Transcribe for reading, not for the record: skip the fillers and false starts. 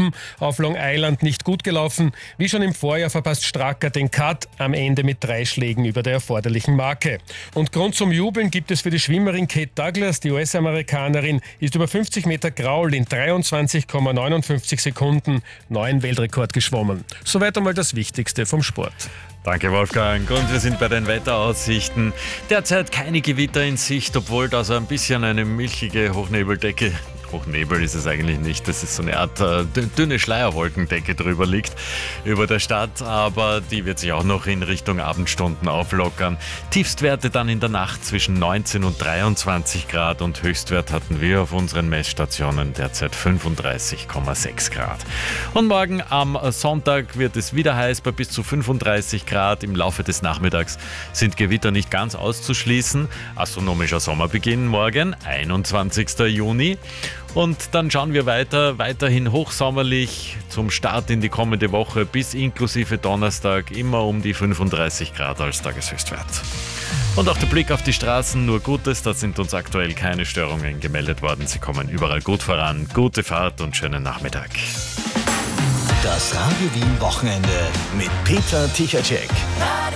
oben auf Long Island nicht gut gelaufen. Wie schon im Vorjahr verpasst Stracker den Cut, am Ende mit 3 Schlägen über der erforderlichen Marke. Und Grund zum Jubeln gibt es für die Schwimmerin Kate Douglas. Die US-Amerikanerin ist über 50 Meter Graul in 23,59 Sekunden neuen Weltrekord geschwommen. Soweit einmal das Wichtigste vom Sport. Danke, Wolfgang. Und wir sind bei den Wetteraussichten. Derzeit keine Gewitter in Sicht, obwohl da so ein bisschen eine milchige Hochnebeldecke, Hochnebel ist es eigentlich nicht, das ist so eine Art dünne Schleierwolkendecke drüber liegt über der Stadt, aber die wird sich auch noch in Richtung Abendstunden auflockern. Tiefstwerte dann in der Nacht zwischen 19 und 23 Grad und Höchstwert hatten wir auf unseren Messstationen derzeit 35,6 Grad. Und morgen am Sonntag wird es wieder heiß bei bis zu 35 Grad. Im Laufe des Nachmittags sind Gewitter nicht ganz auszuschließen. Astronomischer Sommerbeginn morgen, 21. Juni. Und dann schauen wir weiterhin hochsommerlich zum Start in die kommende Woche bis inklusive Donnerstag immer um die 35 Grad als Tageshöchstwert. Und auch der Blick auf die Straßen, nur Gutes, da sind uns aktuell keine Störungen gemeldet worden. Sie kommen überall gut voran. Gute Fahrt und schönen Nachmittag. Das Radio Wien Wochenende mit Peter Tichatschek.